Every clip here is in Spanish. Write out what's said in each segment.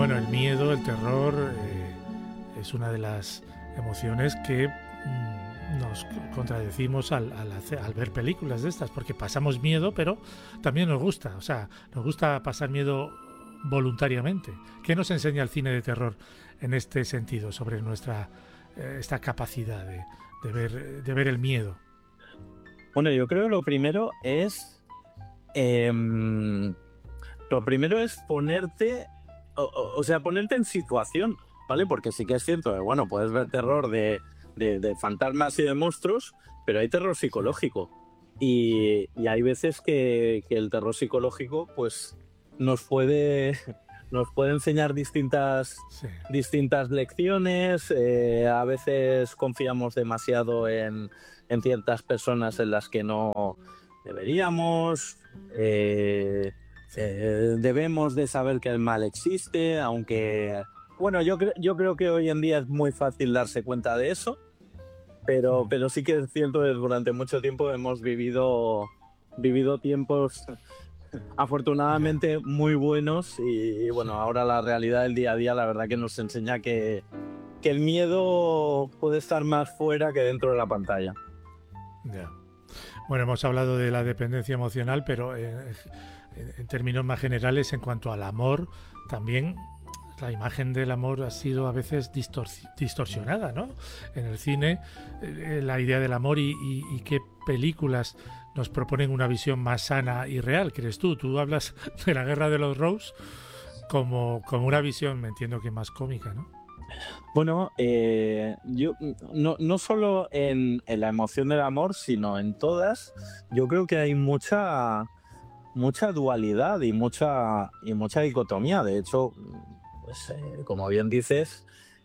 Bueno, el miedo, el terror, es una de las emociones que nos contradecimos al ver películas de estas, porque pasamos miedo, pero también nos gusta, o sea, nos gusta pasar miedo voluntariamente. ¿Qué nos enseña el cine de terror en este sentido sobre nuestra esta capacidad de ver el miedo? Bueno, yo creo que lo primero es ponerte, o sea, ponerte en situación, ¿vale? Porque sí que es cierto que, bueno, puedes ver terror de fantasmas y de monstruos, pero hay terror Sí, psicológico. Y hay veces que el terror psicológico, pues, nos puede, nos puede enseñar sí, distintas lecciones. A veces confiamos demasiado en ciertas personas en las que no deberíamos. Debemos de saber que el mal existe, aunque, bueno, yo creo que hoy en día es muy fácil darse cuenta de eso, pero sí que es cierto que durante mucho tiempo hemos vivido tiempos ya. afortunadamente muy buenos y bueno, ahora la realidad del día a día la verdad que nos enseña que el miedo puede estar más fuera que dentro de la pantalla. Ya. Bueno, hemos hablado de la dependencia emocional, pero en términos más generales, en cuanto al amor, también la imagen del amor ha sido a veces distorsionada, ¿no? En el cine, la idea del amor y qué películas nos proponen una visión más sana y real, ¿crees tú? Tú hablas de la Guerra de los Rose como una visión, me entiendo que más cómica, ¿no? Bueno, yo no solo en la emoción del amor, sino en todas, yo creo que hay mucha dualidad y mucha dicotomía. De hecho, pues, como bien dices,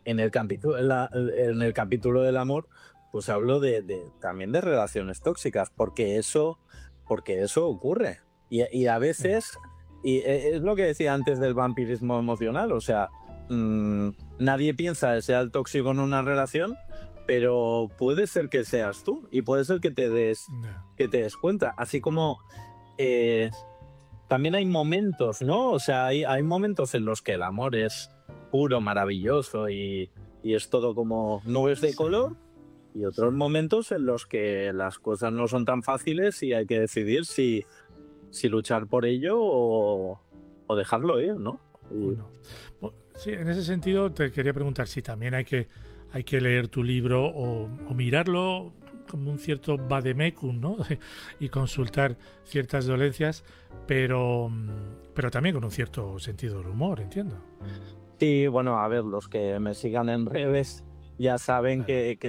en el capítulo del amor, pues hablo también de relaciones tóxicas, porque eso ocurre. Y a Sí, veces, es lo que decía antes del vampirismo emocional, o sea, mm, nadie piensa que sea el tóxico en una relación, pero puede ser que seas tú y puede ser ya, que te des cuenta. Así como eh, también hay momentos, ¿no? O sea, hay momentos en los que el amor es puro, maravilloso y es todo como nubes de sí, color, y sí. otros momentos en los que las cosas no son tan fáciles y hay que decidir si luchar por ello o dejarlo ir, ¿no? O Y, no. Sí, en ese sentido te quería preguntar si también hay que leer tu libro o mirarlo como un cierto vademecum, ¿no? Y consultar ciertas dolencias, pero también con un cierto sentido del humor, entiendo. sí, bueno, a ver, los que me sigan en redes ya saben Claro, que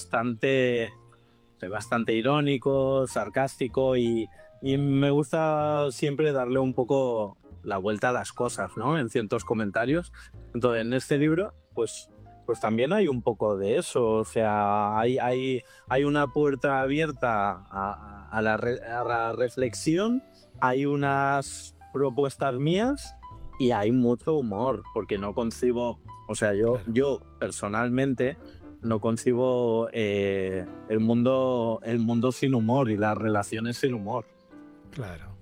soy bastante irónico, sarcástico y me gusta siempre darle un poco la vuelta a las cosas, ¿no? En ciertos comentarios. Entonces, en este libro, pues también hay un poco de eso. O sea, hay una puerta abierta a la reflexión, hay unas propuestas mías y hay mucho humor, porque no concibo, o sea, claro, yo personalmente no concibo el mundo sin humor y las relaciones sin humor. claro.